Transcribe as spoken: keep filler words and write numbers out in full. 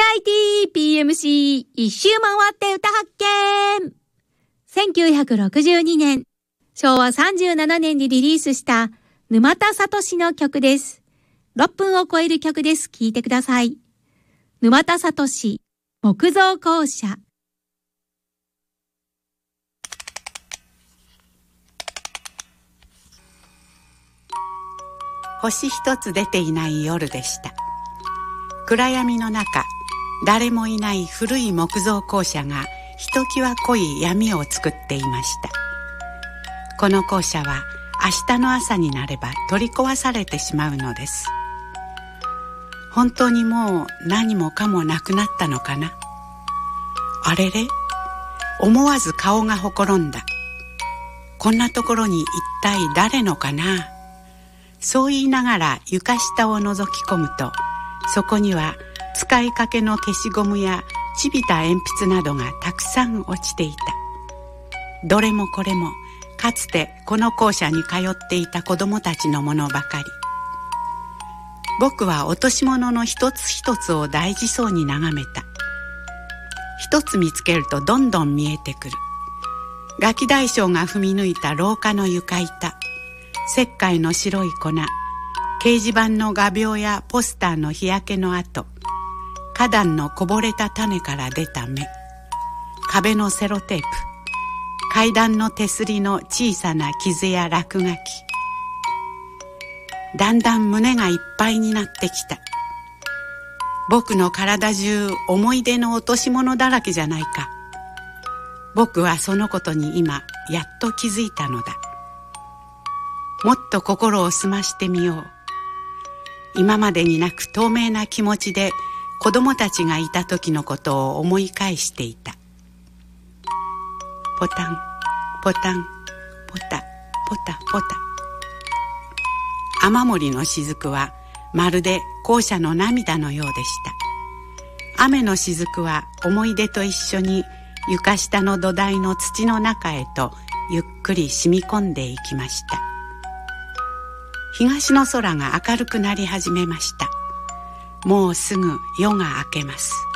ラエティ ピーエムシー 一周回って歌発見。せんきゅうひゃくろくじゅうにねん、しょうわさんじゅうななねんにリリースした沼田聡の曲です。ろっぷんを超える曲です。聴いてください。沼田聡、木造校舎。 星一つ出ていない夜でした。暗闇の中、誰もいない古い木造校舎がひときわ濃い闇を作っていました。この校舎は明日の朝になれば取り壊されてしまうのです。本当にもう何もかもなくなったのかな。あれれ、思わず顔がほころんだ。こんなところに一体誰のかな。そう言いながら床下を覗き込むと、そこには使いかけの消しゴムやちびた鉛筆などがたくさん落ちていた。どれもこれもかつてこの校舎に通っていた子どもたちのものばかり。僕は落とし物の一つ一つを大事そうに眺めた。一つ見つけるとどんどん見えてくる。ガキ大将が踏み抜いた廊下の床板、石灰の白い粉、掲示板の画鋲やポスターの日焼けの跡、花壇のこぼれた種から出た芽、壁のセロテープ、階段の手すりの小さな傷や落書き。だんだん胸がいっぱいになってきた。僕の体中思い出の落とし物だらけじゃないか。僕はそのことに今やっと気づいたのだ。もっと心を澄ましてみよう。今までになく透明な気持ちで子供たちがいた時のことを思い返していた。ポタンポタンポタポタポタ。雨漏りの雫はまるで校舎の涙のようでした。雨の雫は思い出と一緒に床下の土台の土の中へとゆっくり染み込んでいきました。東の空が明るくなり始めました。もうすぐ夜が明けます。